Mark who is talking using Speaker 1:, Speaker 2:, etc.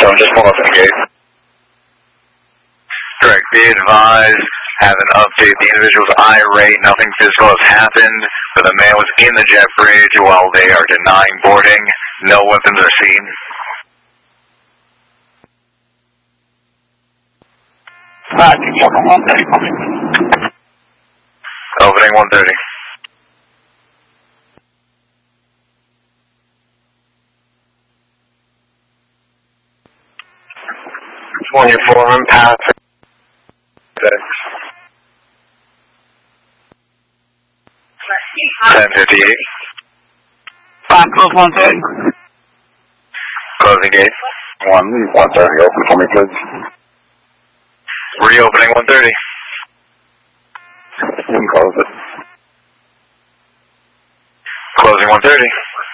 Speaker 1: I'm just pulling up the gate.
Speaker 2: Correct. Be advised, have an update. The individual's irate. Nothing physical has happened, but the man was in the jet bridge while they are denying boarding. No weapons are seen. Opening 130.
Speaker 1: On your form, pass.
Speaker 2: 1058.
Speaker 3: Close 130.
Speaker 2: Closing gate.
Speaker 1: 130, open for me, please.
Speaker 2: Reopening 130.
Speaker 1: You can close it.
Speaker 2: Closing 130.